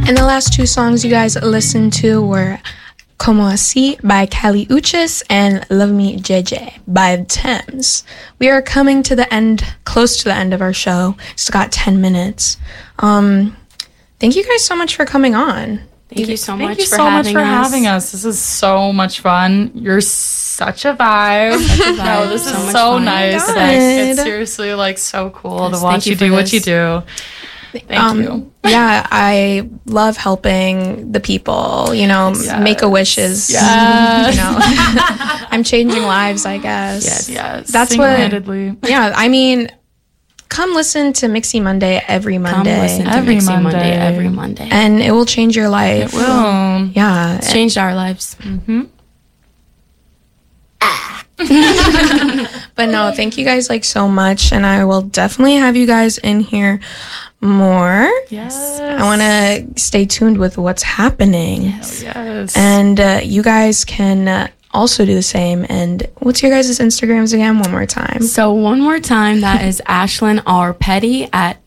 And the last two songs you guys listened to were Como Así by Kali Uchis and Love Me JJ by Thames. We are coming to the end, close to the end of our show. Still got 10 minutes. Thank you guys so much for coming on. Thank you so much for having us. This is so much fun. You're such a vibe. No, this is so nice. It's seriously like so cool to watch you do what you do. Thank you. Yeah, I love helping the people, Make-A-Wish is, I'm changing lives, I guess. Yes. That's what, I mean, come listen to Mixie Monday every Monday. Come listen to Mixie Monday every Monday. And it will change your life. It will. Yeah. It's changed our lives. Mm-hmm. But no, thank you guys so much. And I will definitely have you guys in here more. Yes. I want to stay tuned with what's happening. Yes. And you guys can also do the same. And what's your guys' Instagrams again? One more time. So one more time, that is Ashlyn R. Petty at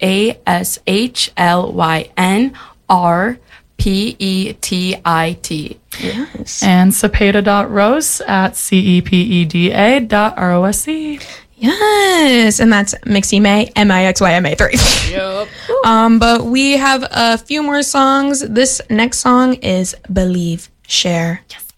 ASHLYNRPETIT. Yes. And Cepeda.Rose at CEPEDA.ROSE. Yes, and that's Mixie May, MIXYMA3. Yep. But we have a few more songs. This next song is Believe, Share. Yes.